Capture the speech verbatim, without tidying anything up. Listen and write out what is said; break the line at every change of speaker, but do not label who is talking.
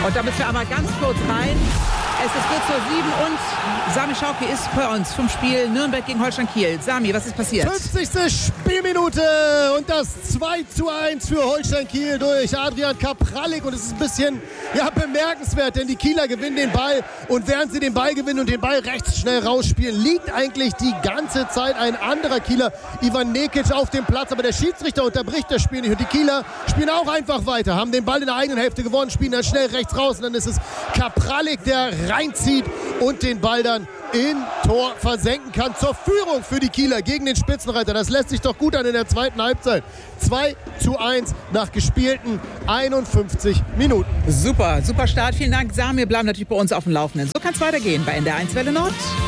Und da müssen wir einmal ganz kurz rein. Es ist kurz vor sieben und Sami Schauke ist bei uns vom Spiel Nürnberg gegen Holstein Kiel. Sami, was ist passiert?
fünfzigste Spielminute und das zwei zu eins für Holstein Kiel durch Adrian Kaprallik. Und es ist ein bisschen ja, bemerkenswert, denn die Kieler gewinnen den Ball. Und während sie den Ball gewinnen und den Ball rechts schnell rausspielen, liegt eigentlich die ganze Zeit ein anderer Kieler, Ivan Nekic, auf dem Platz. Aber der Schiedsrichter unterbricht das Spiel nicht. Und die Kieler spielen auch einfach weiter, haben den Ball in der eigenen Hälfte gewonnen, spielen dann schnell rechts raus. Und dann ist es Kaprallik, der reinzieht und den Ball dann in Tor versenken kann. Zur Führung für die Kieler gegen den Spitzenreiter. Das lässt sich doch gut an in der zweiten Halbzeit. zwei zu eins nach gespielten einundfünfzig Minuten.
Super, super Start. Vielen Dank, Sami. Wir bleiben natürlich bei uns auf dem Laufenden. So kann es weitergehen bei N D R eins Welle Nord.